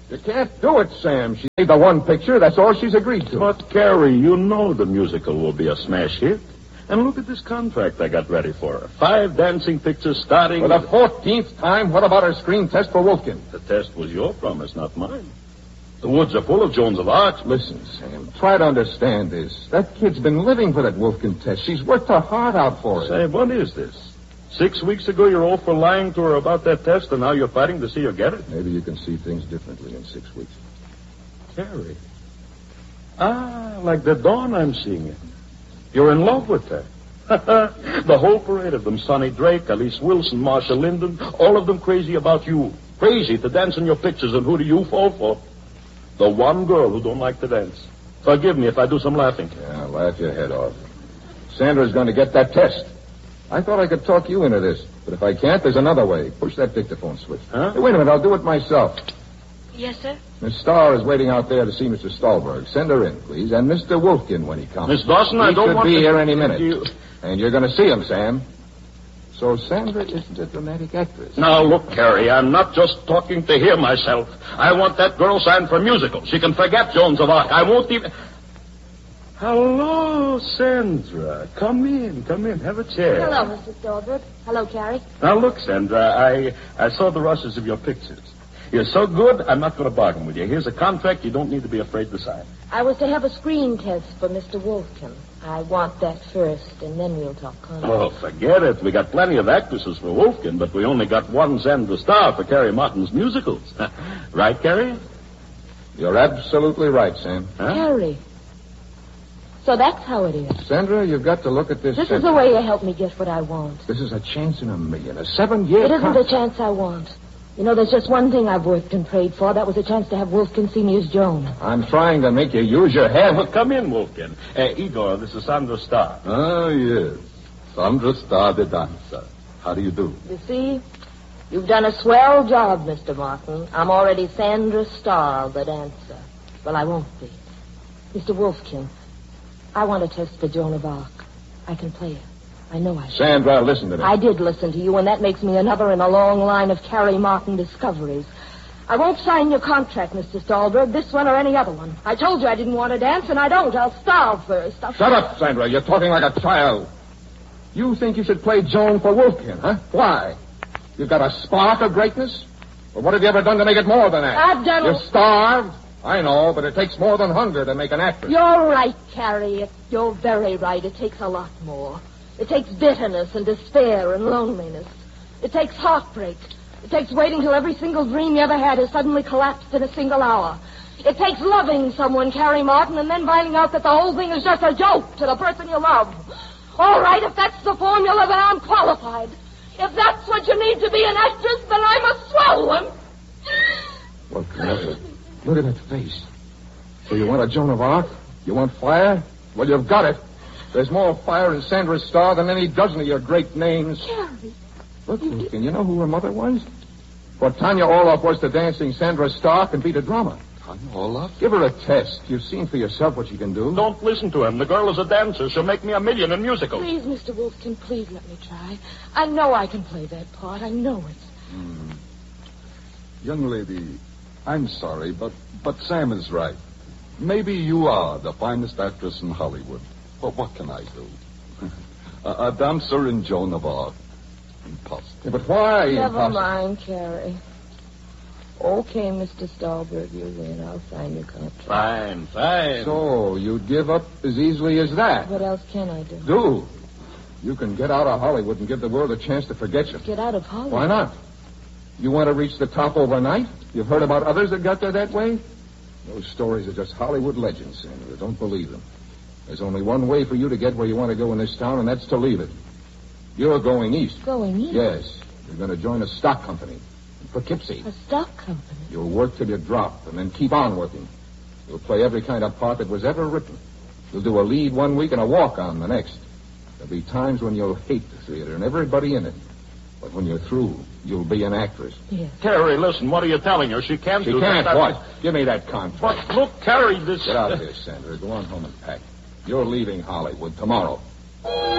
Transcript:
You can't do it, Sam. She made the one picture. That's all she's agreed to. But, Carrie, you know the musical will be a smash hit. And look at this contract I got ready for her. 5 dancing pictures starting... For the 14th time, what about her screen test for Wolfkin? The test was your promise, not mine. The woods are full of Joans of Arc. Listen, Sam, try to understand this. That kid's been living for that Wolfkin test. She's worked her heart out for it. Say, what is this? 6 weeks ago, you're all for lying to her about that test, and now you're fighting to see her get it? Maybe you can see things differently in 6 weeks. Carrie. Like the dawn I'm seeing it. You're in love with her. The whole parade of them, Sonny Drake, Alice Wilson, Marsha Linden, all of them crazy about you. Crazy to dance in your pictures, and who do you fall for? The one girl who don't like to dance. Forgive me if I do some laughing. Yeah, laugh your head off. Sandra's going to get that test. I thought I could talk you into this, but if I can't, there's another way. Push that dictaphone switch. Huh? Hey, wait a minute, I'll do it myself. Yes, sir? Miss Starr is waiting out there to see Mr. Stahlberg. Send her in, please, and Mr. Wolfkin when he comes. Miss Dawson, I don't He want could be to... here any minute. And you're going to see him, Sam. So Sandra isn't a dramatic actress. Now, look, Carrie, I'm not just talking to hear myself. I want that girl signed for musical. She can forget Joans of Arc. I won't even... Hello, Sandra. Come in. Have a chair. Hello, Mr. Stahlberg. Hello, Carrie. Now, look, Sandra, I saw the rushes of your pictures. You're so good, I'm not going to bargain with you. Here's a contract you don't need to be afraid to sign. I was to have a screen test for Mr. Wolfkin. I want that first, and then we'll talk contract. Oh, forget it. We got plenty of actresses for Wolfkin, but we only got one Sandra Starr for Carrie Martin's musicals. Right, Carrie? You're absolutely right, Sam. Huh? Carrie. So that's how it is. Sandra, you've got to look at this. This is the way you help me get what I want. This is a chance in a million. A 7-year It isn't a chance I want. You know, there's just one thing I've worked and prayed for. That was a chance to have Wolfkin see me as Joan. I'm trying to make you use your head. Well, come in, Wolfkin. Igor, this is Sandra Starr. Ah, yes. Sandra Starr, the dancer. How do you do? You see, you've done a swell job, Mr. Martin. I'm already Sandra Starr, the dancer. Well, I won't be. Mr. Wolfkin, I want to test for Joan of Arc. I can play her. I know I can. Sandra, listen to me. I did listen to you, and that makes me another in a long line of Carrie Martin discoveries. I won't sign your contract, Mr. Stahlberg, this one or any other one. I told you I didn't want to dance, and I don't. I'll starve first. Shut up, Sandra. You're talking like a child. You think you should play Joan for Wolfkin, huh? Why? You've got a spark of greatness? Well, what have you ever done to make it more than that? I've done... You're starved? I know, but it takes more than hunger to make an actress. You're right, Carrie. You're very right. It takes a lot more. It takes bitterness and despair and loneliness. It takes heartbreak. It takes waiting till every single dream you ever had has suddenly collapsed in a single hour. It takes loving someone, Carrie Martin, and then finding out that the whole thing is just a joke to the person you love. All right, if that's the formula, then I'm qualified. If that's what you need to be an actress, then I'm a swell one. Look at that face. So you want a Joan of Arc? You want fire? Well, you've got it. There's more fire in Sandra Starr than any dozen of your great names. Carrie. Look, can you know who her mother was? What Tanya Orloff was to dancing Sandra Starr can be to drama. Tanya Orloff? Give her a test. You've seen for yourself what she can do. Don't listen to him. The girl is a dancer. She'll make me $1 million in musicals. Please, Mr. Wolfkin, please let me try. I know I can play that part. I know it. Young lady, I'm sorry, but Sam is right. Maybe you are the finest actress in Hollywood. But what can I do? A dancer in Joan of Arc. Impossible. Yeah, but why? Never mind, Carrie. Okay, Mr. Stahlberg, you win. I'll sign your contract. Fine. So, you'd give up as easily as that? What else can I do? Do. You can get out of Hollywood and give the world a chance to forget you. Get out of Hollywood? Why not? You want to reach the top overnight? You've heard about others that got there that way? Those stories are just Hollywood legends, Sandra. Don't believe them. There's only one way for you to get where you want to go in this town, and that's to leave it. You're going east. Going east? Yes. You're going to join a stock company in Poughkeepsie. A stock company? You'll work till you drop, and then keep on working. You'll play every kind of part that was ever written. You'll do a lead one week and a walk-on the next. There'll be times when you'll hate the theater and everybody in it. But when you're through, you'll be an actress. Yes. Carrie, listen, what are you telling her? She can't do that. She can't what? Give me that contract. But look, Carrie, this... Get out of here, Sandra. Go on home and pack. You're leaving Hollywood tomorrow.